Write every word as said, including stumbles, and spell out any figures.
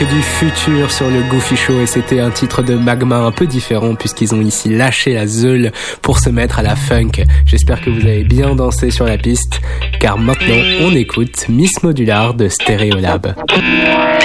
Du futur sur le Goofy Show et c'était un titre de Magma un peu différent puisqu'ils ont ici lâché la zeule pour se mettre à la funk. J'espère que vous avez bien dansé sur la piste car maintenant on écoute Miss Modular de Stereolab.